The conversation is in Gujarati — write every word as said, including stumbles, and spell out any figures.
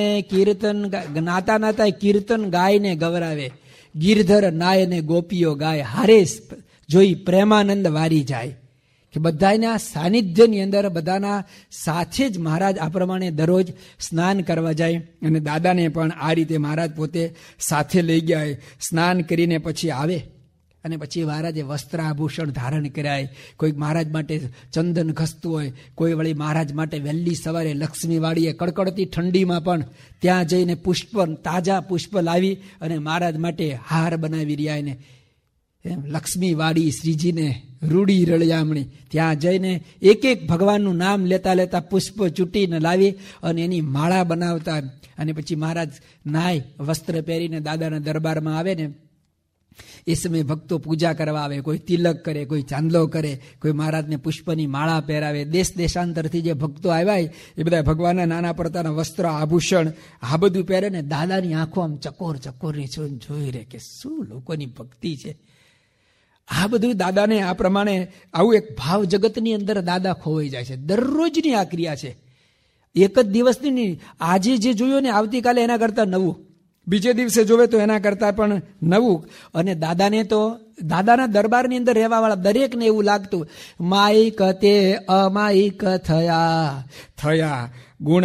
કીર્તન નાતા નાતા કીર્તન ગાય ને ગવરાવે, ગીરધર નાય ને ગોપીઓ ગાય, હારે જોઈ પ્રેમાનંદ વારી જાય. કે બધાના સાનિધ્યની અંદર બધાના સાથે જ મહારાજ આ પ્રમાણે દરરોજ સ્નાન કરવા જાય. અને દાદાને પણ આ રીતે મહારાજ પોતે સાથે લઈ ગયા. સ્નાન કરીને પછી આવે અને પછી મહારાજે વસ્ત્ર આભૂષણ ધારણ કરાય. કોઈક મહારાજ માટે ચંદન ઘસતું હોય, કોઈ વળી મહારાજ માટે વહેલી સવારે લક્ષ્મીવાડીએ કડકડતી ઠંડીમાં પણ ત્યાં જઈને પુષ્પ, તાજા પુષ્પ લાવી અને મહારાજ માટે હાર બનાવી રહ્યા ને એમ લક્ષ્મીવાડી શ્રીજીને રૂડી રળિયામણી ત્યાં જઈને એક એક ભગવાનનું નામ લેતા લેતા પુષ્પ ચૂંટીને લાવી અને એની માળા બનાવતા. અને પછી મહારાજ નાય વસ્ત્ર પહેરીને દાદાના દરબારમાં આવે ને એ સમયે ભક્તો પૂજા કરવા આવે. કોઈ તિલક કરે, કોઈ ચાંદલો કરે, કોઈ મહારાજને પુષ્પની માળા પહેરાવે. દેશ દેશાંતરથી જે ભક્તો આવ્યા એ બધા ભગવાનના નાના પડતાના વસ્ત્ર આભૂષણ આ બધું પહેરે ને દાદાની આંખો આમ ચકોર ચકોરની જોઈ રહે કે શું લોકોની ભક્તિ છે. આ બધું દાદાને આ પ્રમાણે આવું એક ભાવ જગતની અંદર દાદા ખોવાઈ જાય છે. દરરોજની આ ક્રિયા છે, એક જ દિવસની નહીં. આજે જે જોયું ને આવતીકાલે એના કરતા નવું, બીજે દિવસે જોવે તો એના કરતા પણ નવું. અને દાદાને તો દાદાના દરબારની અંદર રહેવા વાળા દરેકને એવું લાગતું માઈક તે અમાઈક થયા થયા ગુણ